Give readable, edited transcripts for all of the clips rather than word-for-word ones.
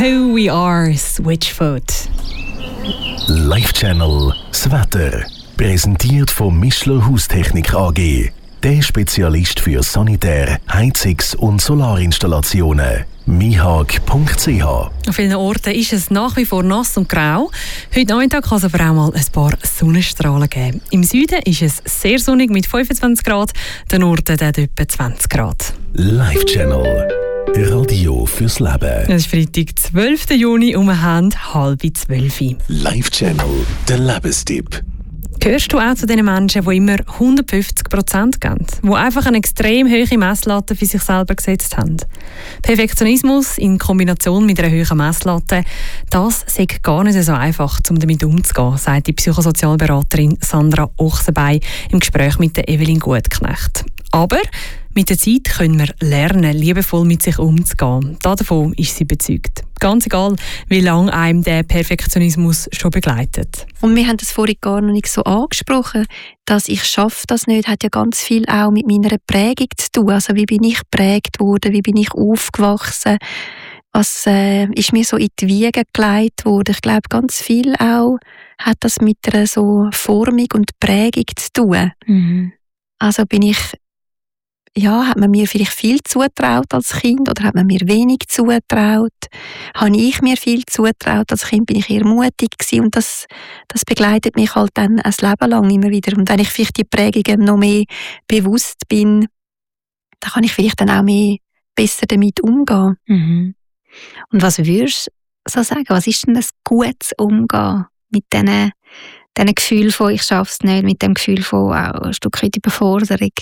Who We Are, Switchfoot. Live Channel, das Wetter. Präsentiert von Mischler Haustechnik AG. Der Spezialist für Sanitär-, Heizungs- und Solarinstallationen. mihag.ch. An vielen Orten ist es nach wie vor nass und grau. Heute Nachmittag kann es aber auch mal ein paar Sonnenstrahlen geben. Im Süden ist es sehr sonnig mit 25 Grad, der Norden hat etwa 20 Grad. Live Channel. Radio fürs Leben. Es ist Freitag, 12. Juni, und wir haben 11:30. Live Channel, der Lebenstipp. Gehörst du auch zu den Menschen, die immer 150% geben? Die einfach eine extrem hohe Messlatte für sich selber gesetzt haben? Perfektionismus in Kombination mit einer hohen Messlatte, das ist gar nicht so einfach, um damit umzugehen, sagt die Psychosozialberaterin Sandra Ochsenbein im Gespräch mit der Evelyn Gutknecht. Aber mit der Zeit können wir lernen, liebevoll mit sich umzugehen. Davon ist sie überzeugt. Ganz egal, wie lange einem der Perfektionismus schon begleitet. Und wir haben das vorhin gar noch nicht so angesprochen, dass ich schaffe das nicht, hat ja ganz viel auch mit meiner Prägung zu tun. Also wie bin ich geprägt worden, wie bin ich aufgewachsen, was ist mir so in die Wiege gelegt worden. Ich glaube, ganz viel auch hat das mit einer so Formung und Prägung zu tun. Mhm. Also hat man mir vielleicht viel zugetraut als Kind oder hat man mir wenig zugetraut? Habe ich mir viel zugetraut? Als Kind bin ich eher mutig gewesen und das begleitet mich halt dann ein Leben lang immer wieder. Und wenn ich vielleicht die Prägungen noch mehr bewusst bin, dann kann ich vielleicht dann auch besser damit umgehen. Mhm. Und was würdest du so sagen? Was ist denn das gutes Umgehen mit diesen Gefühlen von «ich schaffe es nicht», mit dem Gefühl von auch ein Stück weit Überforderung?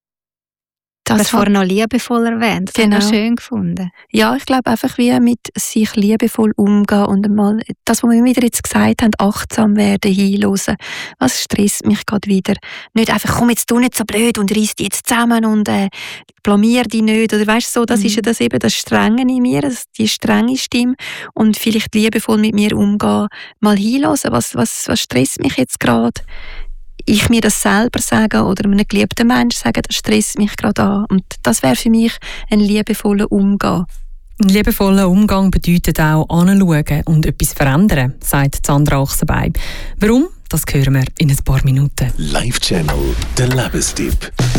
Das vorher noch liebevoll erwähnt. Das habe ich schön gefunden. Ja, ich glaube einfach, wie mit sich liebevoll umgehen und einmal das, was wir wieder jetzt gesagt haben, achtsam werden, hinhören. Was stresst mich gerade wieder? Nicht einfach, komm jetzt, tu nicht so blöd und reiss dich jetzt zusammen und blamier dich nicht. Oder weißt du, so, das ist ja das eben das Strenge in mir, die strenge Stimme. Und vielleicht liebevoll mit mir umgehen, mal hinhören. Was stresst mich jetzt gerade? Ich mir das selber sagen oder einem geliebten Menschen sagen, das stresst mich gerade an. Und das wäre für mich ein liebevoller Umgang. Ein liebevoller Umgang bedeutet auch anschauen und etwas verändern, sagt Sandra Ochsenbein. Warum? Das hören wir in ein paar Minuten. Live Channel, der Lebenstipp.